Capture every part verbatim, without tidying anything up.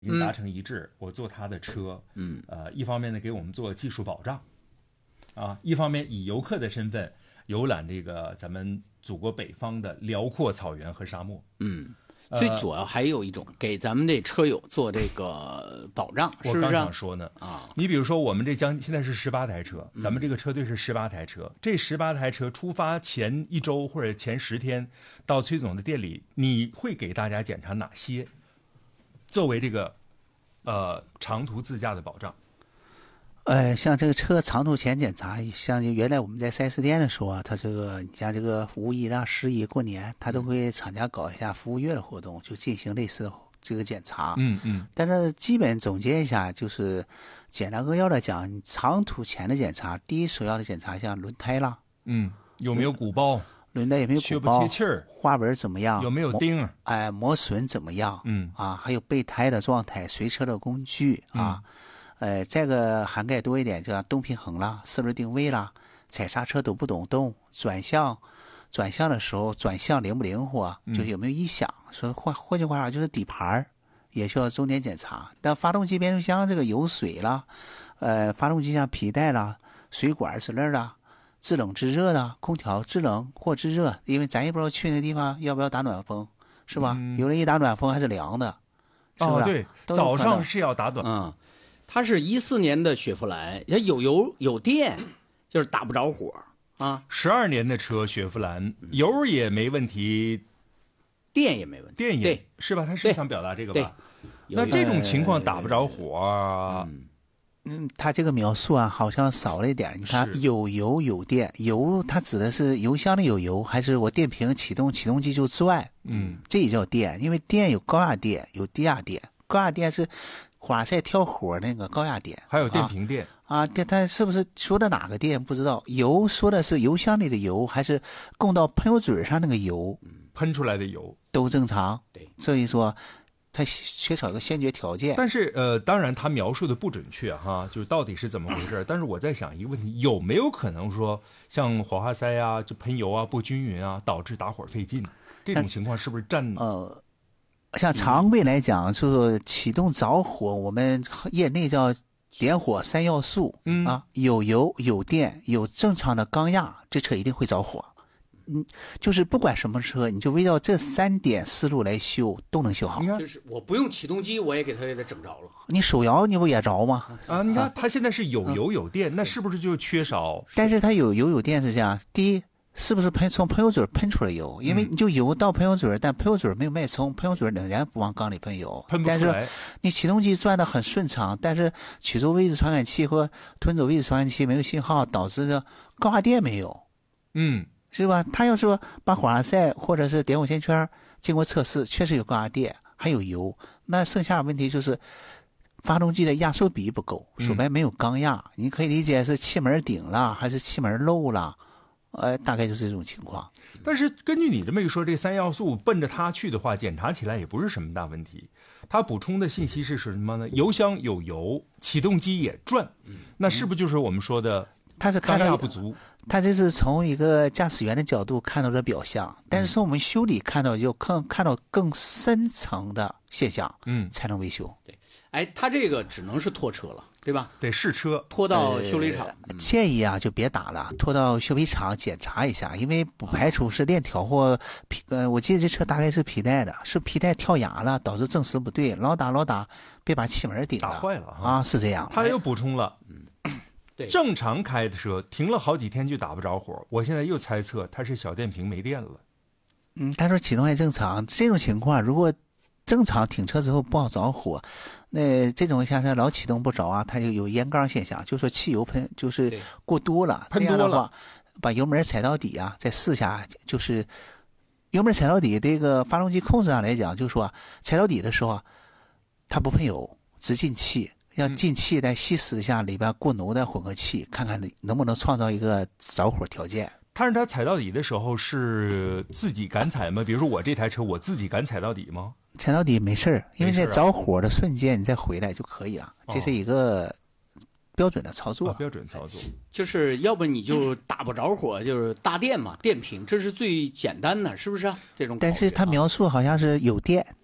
已经达成一致，嗯、我坐他的车，嗯，呃，一方面呢给我们做技术保障，啊，一方面以游客的身份游览这个咱们祖国北方的辽阔草原和沙漠， 嗯。最主要还有一种、呃、给咱们这车友做这个保障，是不是？ 我刚想说呢啊， 你比如说我们这将现在是十八台车，咱们这个车队是十八台车，嗯、这十八台车出发前一周或者前十天到崔总的店里，你会给大家检查哪些作为这个呃长途自驾的保障？ 呃，像这个车长途前检查，像原来我们在四 S 店的时候啊，它这个你像这个五一啦、十一过年，它都会厂家搞一下服务月的活动，就进行类似这个检查。 嗯嗯。 但是基本总结一下，就是简单扼要的讲，长途前的检查，第一首要的检查像轮胎啦， 嗯，有没有鼓包？ 轮胎有没有鼓包？ 缺不缺气儿？ 花纹怎么样？ 有没有钉？ 哎，磨损怎么样？ 嗯啊，还有备胎的状态，随车的工具啊。嗯呃，这个涵盖多一点，就像动平衡啦、四轮定位啦、踩刹车抖不抖动、转向，转向的时候转向灵不灵活，就是有没有异响。嗯、说换换句话说，就是底盘也需要重点检查。但发动机变速箱这个油水啦，呃，发动机像皮带啦、水管之类的，制冷制热的，空调制冷或制热，因为咱也不知道去那地方要不要打暖风，是吧？嗯、有人一打暖风还是凉的，是吧？ 哦，对，早上是要打暖。 嗯。它是一四年的雪佛兰，它有油有电，就是打不着火啊。 十二年的车雪佛兰，油也没问题， 电也没问题， 电也是吧？他是想表达这个吧？那这种情况打不着火、啊， 嗯，嗯，他这个描述啊，好像少了一点。你看，有油有电，油它指的是油箱里有油，还是我电瓶启动，启动机就转？ 嗯， 这也叫电，因为电有高压电，有低压电，高压电是火柴跳火那个高压电， 还有电瓶电啊，电、啊、它是不是说的哪个电不知道？油说的是油箱里的油，还是供到喷油嘴上那个油？ 喷出来的油都正常。 对， 所以说它缺少一个先决条件。 但是呃，当然他描述的不准确哈，就是到底是怎么回事？但是我在想一个问题，有没有可能说像火花塞啊、就喷油啊不均匀啊，导致打火费劲？这种情况是不是占呃？像常规来讲，就是启动着火，我们业内叫点火三要素、 嗯、 啊，有油、有电、有正常的缸压，这车一定会着火。嗯，就是不管什么车，你就围绕这三点思路来修，都能修好。 就是我不用启动机，我也给它给它整着了。 你手摇你不也着吗？ 啊，你看它现在是有油有电，啊、那是不是就缺少？ 但是它有油有电是这样，第一。是不是喷从喷油嘴喷出来油？因为你就油到喷油嘴，但喷油嘴没有脉冲，喷油嘴仍然不往缸里喷油。 喷不出来。 但是你启动机转得很顺畅，但是曲轴位置传感器和吞走位置传感器没有信号，导致的高压电没有。 嗯， 是吧？他要说把火花塞或者是点火线圈经过测试，确实有高压电，还有油，那剩下的问题就是发动机的压缩比不够，手白没有缸压。嗯、你可以理解是气门顶了，还是气门漏了？呃，大概就是这种情况。 但是根据你这么一说，这三要素奔着它去的话，检查起来也不是什么大问题。它补充的信息是什么呢？油箱有油，启动机也转，那是不是就是我们说的它是看到不足？ 它这是从一个驾驶员的角度看到的表象，但是从我们修理看到就更看到更深层的现象， 嗯， 才能维修。 对，哎，它这个只能是拖车了。对吧？ 得试车， 拖到修理厂。 呃、建议啊，就别打了，拖到修理厂检查一下，因为不排除是链条或皮。呃，我记得这车大概是皮带的，是皮带跳牙了，导致正时不对，老打老打，别把气门顶了， 打坏了啊，是这样。 他又补充了， 嗯，对， 正常开的车停了好几天就打不着火，我现在又猜测它是小电瓶没电了。 嗯，他说启动还正常，这种情况如果正常停车之后不好着火。那这种像是老启动不着啊，它就有烟缸现象，就说汽油喷就是过多了， 喷多了， 这样的话把油门踩到底啊，再试下，就是油门踩到底，这个发动机控制上来讲，就是说踩到底的时候，它不喷油，只进气，要进气再稀释一下里边过浓的混合气，看看能不能创造一个着火条件。 但是它踩到底的时候是自己敢踩吗？比如说我这台车，我自己敢踩到底吗？ 踩到底没事儿，因为在着火的瞬间你再回来就可以了，这是一个标准的操作。 哦、标准操作就是要不你就打不着火，就是大电嘛，电瓶，这是最简单的，是不是啊？这种。 但是他描述好像是有电，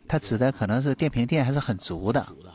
它指的可能是电瓶电还是很足的。